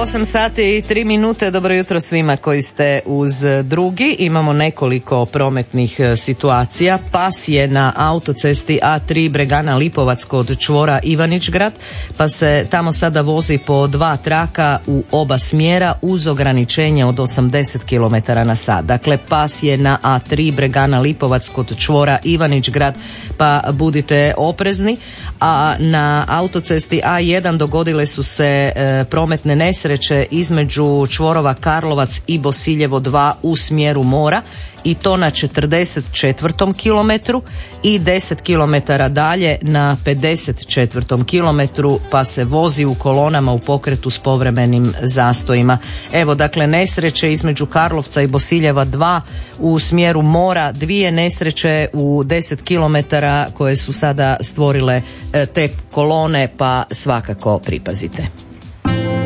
8 sati i 3 minute. Dobro jutro svima koji ste uz drugi. Imamo nekoliko prometnih situacija. Pas je na autocesti A3 Bregana Lipovac kod čvora Ivanić-grad, pa se tamo sada vozi po dva traka u oba smjera uz ograničenje od 80 km na sat. Dakle, pas je na A3 Bregana Lipovac kod čvora Ivanić-grad, pa budite oprezni. A na autocesti A1 dogodile su se prometne nesreće između čvorova Karlovac i Bosiljevo 2 u smjeru mora, i to na 44. kilometru i 10 km dalje na 54. kilometru, pa se vozi u kolonama u pokretu s povremenim zastojima. Evo, dakle, nesreće između Karlovca i Bosiljeva 2 u smjeru mora, dvije nesreće u 10 km koje su sada stvorile te kolone, pa svakako pripazite.